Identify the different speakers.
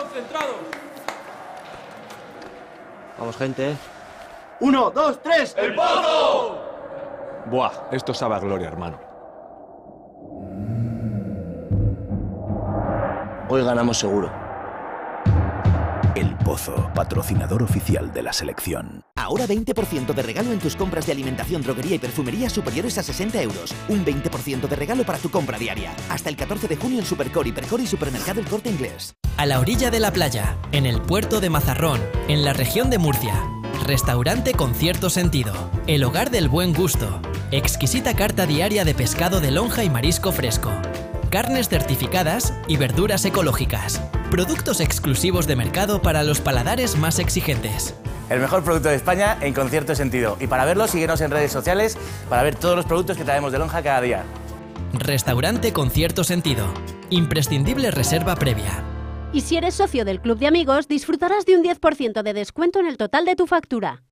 Speaker 1: Concentrados.
Speaker 2: Vamos, gente.
Speaker 3: 1, 2, 3.
Speaker 1: ¡El Pozo!
Speaker 4: Buah, esto sabe a gloria, hermano.
Speaker 2: Hoy ganamos seguro.
Speaker 5: El Pozo, patrocinador oficial de la selección.
Speaker 6: Ahora 20% de regalo en tus compras de alimentación, droguería y perfumería superiores a 60 euros. Un 20% de regalo para tu compra diaria. Hasta el 14 de junio en Supercor, Hipercor y Supermercado El Corte Inglés.
Speaker 7: A la orilla de la playa, en el puerto de Mazarrón, en la región de Murcia. Restaurante con cierto sentido. El hogar del buen gusto. Exquisita carta diaria de pescado de lonja y marisco fresco. Carnes certificadas y verduras ecológicas. Productos exclusivos de mercado para los paladares más exigentes.
Speaker 8: El mejor producto de España en Con Cierto Sentido. Y para verlo, síguenos en redes sociales para ver todos los productos que traemos de lonja cada día.
Speaker 7: Restaurante con cierto sentido. Imprescindible reserva previa.
Speaker 9: Y si eres socio del Club de Amigos, disfrutarás de un 10% de descuento en el total de tu factura.